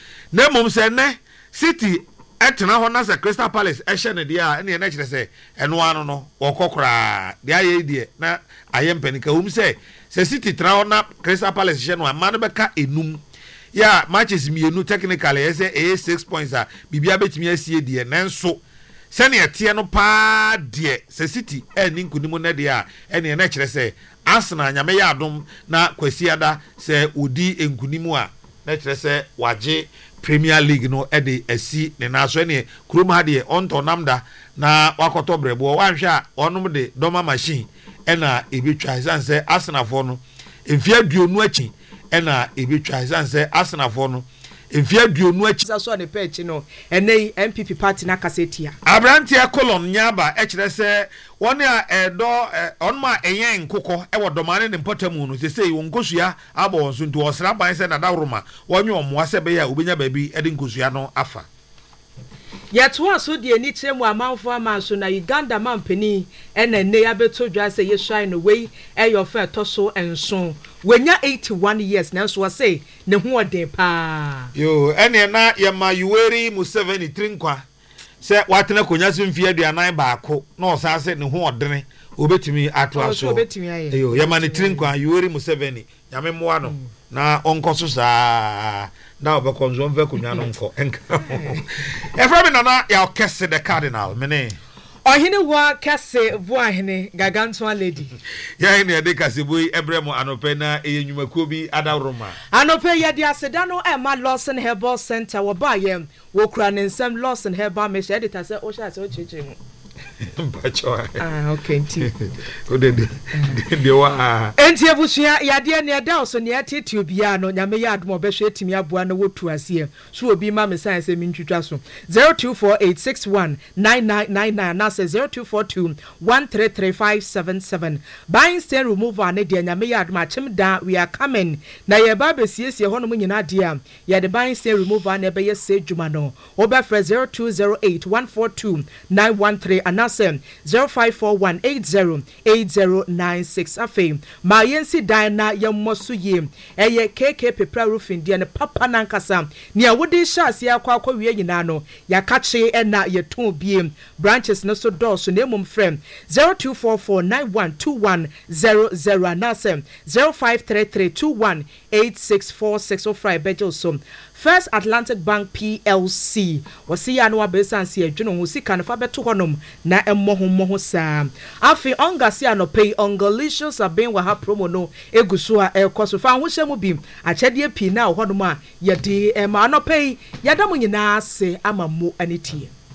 na mom se ne City etena ho na se Crystal Palace ehye ne dia ene na kire se eno ano no okokora dia ye die na ayempenika se City tra ho na Crystal Palace hye no ama no beka enum ya matches mienu technically ese 6 points a bibia betimi asie die nanso se ne etie no pa die se City eni nkunimu na dia ene na kire se Arsenal nyame ya adom na kwasiada se odi enkunimu a na kire se waje Premier League no ede asi ne naso ene kuroma de onto namda na wakoto brebo wanhwe a onum de doma machine ena ebetwa sanse Arsenal fo no emfia duonu achi ena ebetwa sanse Arsenal fo no emfia duonu achi so ne page no ene MPP party na kasetia Abrantia colon nyaba ekire se woni a edo onma eyen nkokọ e wodomane ne mpotamu no se wonkosua abo wonso nti osra ban se na dawroma wonye omoa se be ya obenya baabi ede nkosua no afa yeto aso de ani kyeremu amanfo amanso na Uganda mampani ena ne ya beto dwa se ye shine away e your fair toso enso wenya 81 years nanso wa say ne ho oden pa yo ene na ye ma Yoweri Museveni trinkwa se watena konya so mfie aduanan baako na osase ne ho odene obetimi atwa so yo ye ma ne trinkwa Yoweri Museveni nyame moa no na onkoso saa na obekonzo mve konya no nko enka efra nana ya kesse the cardinal mene ohine wa kesse voahine gaganto lady ya ene de kase boy ebremo anope na eyenyumakuo bi adawroma anope ye de aseda no e ma Lawson Herbal Center wo ba ye wo kura ne nsem Lawson Herbal me shede ta se o sha se o cheche ho okay nti o de wa enti ebusua yade ne da so ne atete obia no nyame ya admo behwe etimi aboa na wotu ase so obi ma me science mi ntwitwa so 0248619999 na se 0242133577 buying stain removal ne de nyame ya admo achim da we are coming na ye ba besiesie ho no nyina de a ye de buying stain removal na be ye se djuma no obefre 0208142913 anasem 0541808096 afi ma yensi dan na yemmoso yem eye KK Pepra Roofing de ne papa nankasa ne awodi hyase akwa wie nyina no yakache ena yeton biem branches no so doors na emum frem 0244912100 anasem 0533218646 ofrai bejo so First Atlantic Bank PLC wasi ya no abesansi adweno ho sika no fa beto honom na emmoho saa afi ongasi anopay ongalicious aben wa ha promo no eguso a ekoso fa ho hyemu bi achede pi na honom a yede ma anopay yada mo nyina ase ama mo anitie